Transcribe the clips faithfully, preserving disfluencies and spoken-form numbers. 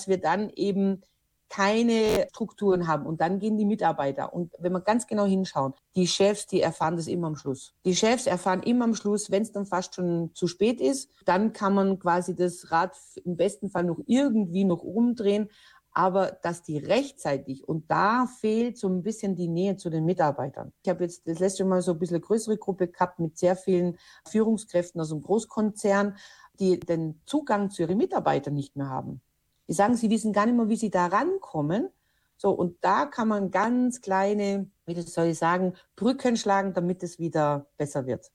dass wir dann eben keine Strukturen haben und dann gehen die Mitarbeiter. Und wenn wir ganz genau hinschauen, die Chefs, die erfahren das immer am Schluss. Die Chefs erfahren immer am Schluss, wenn es dann fast schon zu spät ist, dann kann man quasi das Rad im besten Fall noch irgendwie noch umdrehen, aber dass die rechtzeitig, und da fehlt so ein bisschen die Nähe zu den Mitarbeitern. Ich habe jetzt das letzte Mal so ein bisschen eine größere Gruppe gehabt mit sehr vielen Führungskräften aus einem Großkonzern, die den Zugang zu ihren Mitarbeitern nicht mehr haben. Die sagen, sie wissen gar nicht mehr, wie sie da rankommen. So, und da kann man ganz kleine, wie soll ich sagen, Brücken schlagen, damit es wieder besser wird.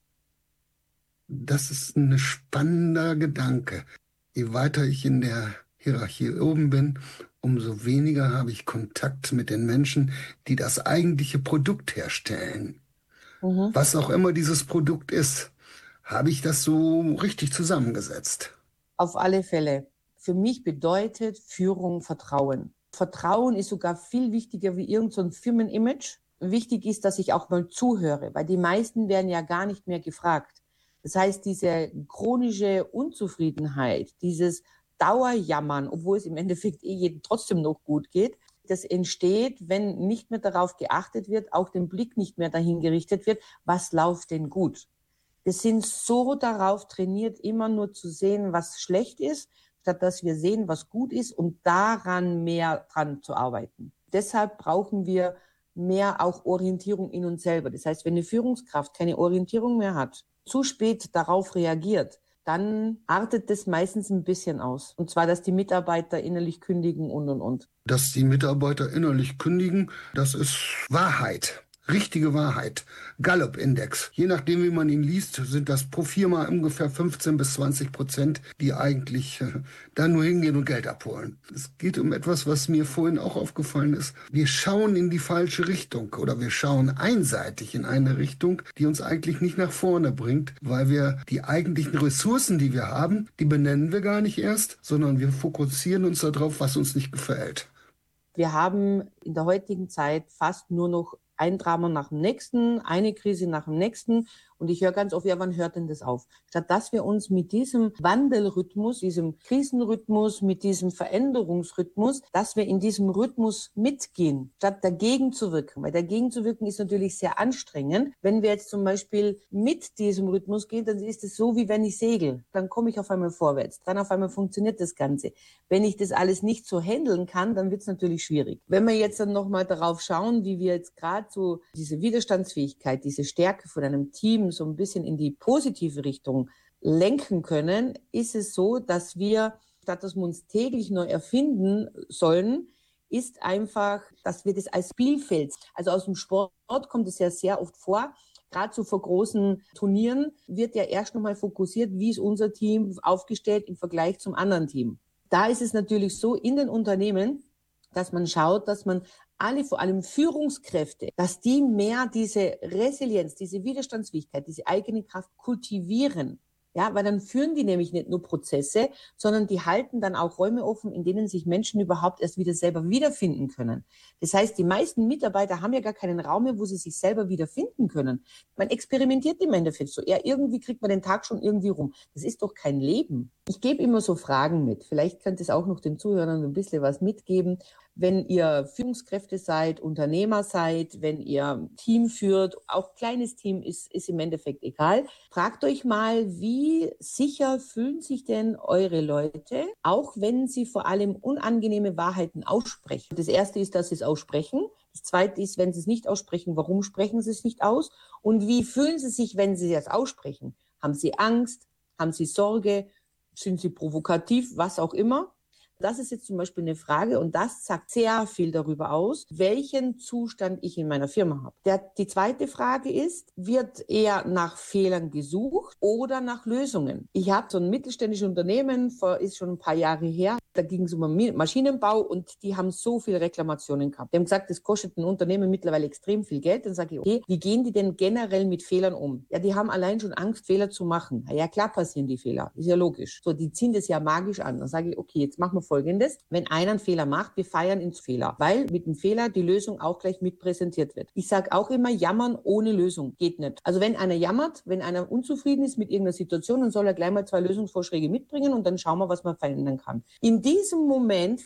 Das ist ein spannender Gedanke. Je weiter ich in der Hierarchie oben bin, umso weniger habe ich Kontakt mit den Menschen, die das eigentliche Produkt herstellen. Mhm. Was auch immer dieses Produkt ist, habe ich das so richtig zusammengesetzt. Auf alle Fälle. Für mich bedeutet Führung Vertrauen. Vertrauen ist sogar viel wichtiger wie irgend so ein Firmenimage. Wichtig ist, dass ich auch mal zuhöre, weil die meisten werden ja gar nicht mehr gefragt. Das heißt, diese chronische Unzufriedenheit, dieses Dauerjammern, obwohl es im Endeffekt eh jedem trotzdem noch gut geht, das entsteht, wenn nicht mehr darauf geachtet wird, auch den Blick nicht mehr dahin gerichtet wird, was läuft denn gut. Wir sind so darauf trainiert, immer nur zu sehen, was schlecht ist, statt dass wir sehen, was gut ist und daran mehr dran zu arbeiten. Deshalb brauchen wir mehr auch Orientierung in uns selber. Das heißt, wenn eine Führungskraft keine Orientierung mehr hat, zu spät darauf reagiert, dann artet das meistens ein bisschen aus. Und zwar, dass die Mitarbeiter innerlich kündigen und, und, und. Dass die Mitarbeiter innerlich kündigen, das ist Wahrheit. Richtige Wahrheit. Gallup-Index. Je nachdem, wie man ihn liest, sind das pro Firma ungefähr fünfzehn bis zwanzig Prozent, die eigentlich äh, da nur hingehen und Geld abholen. Es geht um etwas, was mir vorhin auch aufgefallen ist. Wir schauen in die falsche Richtung oder wir schauen einseitig in eine Richtung, die uns eigentlich nicht nach vorne bringt, weil wir die eigentlichen Ressourcen, die wir haben, die benennen wir gar nicht erst, sondern wir fokussieren uns darauf, was uns nicht gefällt. Wir haben in der heutigen Zeit fast nur noch ein Drama nach dem nächsten, eine Krise nach dem nächsten. Und ich höre ganz oft, ja, wann hört denn das auf? Statt dass wir uns mit diesem Wandelrhythmus, diesem Krisenrhythmus, mit diesem Veränderungsrhythmus, dass wir in diesem Rhythmus mitgehen, statt dagegen zu wirken. Weil dagegen zu wirken ist natürlich sehr anstrengend. Wenn wir jetzt zum Beispiel mit diesem Rhythmus gehen, dann ist es so, wie wenn ich segel. Dann komme ich auf einmal vorwärts. Dann auf einmal funktioniert das Ganze. Wenn ich das alles nicht so handeln kann, dann wird es natürlich schwierig. Wenn wir jetzt dann nochmal darauf schauen, wie wir jetzt gerade so diese Widerstandsfähigkeit, diese Stärke von einem Team so ein bisschen in die positive Richtung lenken können, ist es so, dass wir, statt dass wir uns täglich neu erfinden sollen, ist einfach, dass wir das als Spielfeld, also aus dem Sport kommt es ja sehr oft vor, gerade so vor großen Turnieren wird ja erst nochmal fokussiert, wie ist unser Team aufgestellt im Vergleich zum anderen Team. Da ist es natürlich so in den Unternehmen, dass man schaut, dass man alle, vor allem Führungskräfte, dass die mehr diese Resilienz, diese Widerstandsfähigkeit, diese eigene Kraft kultivieren. Ja, weil dann führen die nämlich nicht nur Prozesse, sondern die halten dann auch Räume offen, in denen sich Menschen überhaupt erst wieder selber wiederfinden können. Das heißt, die meisten Mitarbeiter haben ja gar keinen Raum mehr, wo sie sich selber wiederfinden können. Man experimentiert im Endeffekt so. Ja, irgendwie kriegt man den Tag schon irgendwie rum. Das ist doch kein Leben. Ich gebe immer so Fragen mit. Vielleicht könnte es auch noch den Zuhörern ein bisschen was mitgeben. Wenn ihr Führungskräfte seid, Unternehmer seid, wenn ihr Team führt, auch kleines Team ist, ist im Endeffekt egal. Fragt euch mal, wie sicher fühlen sich denn eure Leute, auch wenn sie vor allem unangenehme Wahrheiten aussprechen. Das erste ist, dass sie es aussprechen. Das zweite ist, wenn sie es nicht aussprechen, warum sprechen sie es nicht aus? Und wie fühlen sie sich, wenn sie es aussprechen? Haben sie Angst? Haben sie Sorge? Sind sie provokativ? Was auch immer. Das ist jetzt zum Beispiel eine Frage und das sagt sehr viel darüber aus, welchen Zustand ich in meiner Firma habe. Der, die zweite Frage ist, wird eher nach Fehlern gesucht oder nach Lösungen? Ich habe so ein mittelständisches Unternehmen, vor, ist schon ein paar Jahre her, da ging es um einen Maschinenbau und die haben so viele Reklamationen gehabt. Die haben gesagt, das kostet ein Unternehmen mittlerweile extrem viel Geld. Dann sage ich, okay, wie gehen die denn generell mit Fehlern um? Ja, die haben allein schon Angst, Fehler zu machen. Ja, klar passieren die Fehler, ist ja logisch. So, die ziehen das ja magisch an. Dann sage ich, okay, jetzt machen wir Folgendes. Wenn einer einen Fehler macht, wir feiern ins Fehler, weil mit dem Fehler die Lösung auch gleich mit präsentiert wird. Ich sage auch immer, jammern ohne Lösung geht nicht. Also wenn einer jammert, wenn einer unzufrieden ist mit irgendeiner Situation, dann soll er gleich mal zwei Lösungsvorschläge mitbringen und dann schauen wir, was man verändern kann. In diesem Moment